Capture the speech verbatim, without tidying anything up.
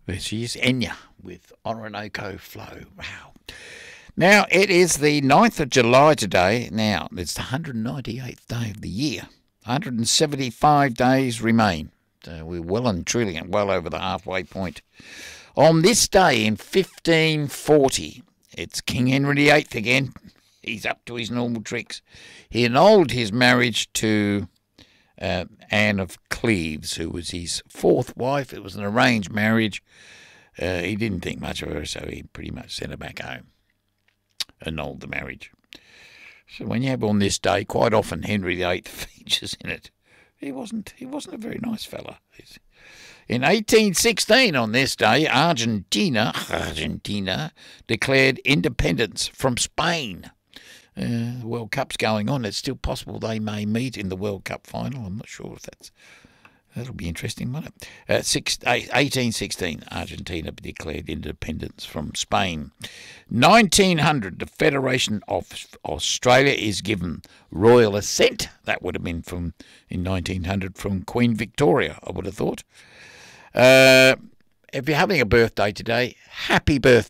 There she is, Enya, with Orinoco Flow. Wow. Now, it is the ninth of July today. Now, it's the one hundred ninety-eighth day of the year. one hundred seventy-five days remain. So we're well and truly well over the halfway point. On this day in fifteen forty, it's King Henry the Eighth again. He's up to his normal tricks. He annulled his marriage to uh, Anne of Cleves, who was his fourth wife. It was an arranged marriage. Uh, he didn't think much of her, so he pretty much sent her back home. Annulled the marriage. So when you have on this day, quite often Henry the Eighth features in it. He wasn't. He wasn't a very nice fella. In eighteen sixteen, on this day, Argentina, Argentina declared independence from Spain. Uh, the World Cup's going on. It's still possible they may meet in the World Cup final. I'm not sure if that's... That'll be interesting, won't it? Uh, six, eighteen sixteen, Argentina declared independence from Spain. nineteen hundred, the Federation of Australia is given royal assent. That would have been from in nineteen hundred from Queen Victoria, I would have thought. Uh, if you're having a birthday today, happy birthday.